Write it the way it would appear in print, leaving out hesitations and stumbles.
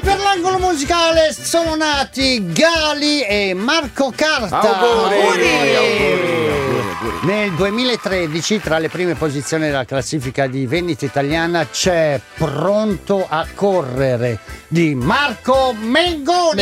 per l'angolo musicale sono nati Gali e Marco Carta. Auguri. Nel 2013, tra le prime posizioni della classifica di vendita italiana, c'è Pronto a correre di Marco Mengoni.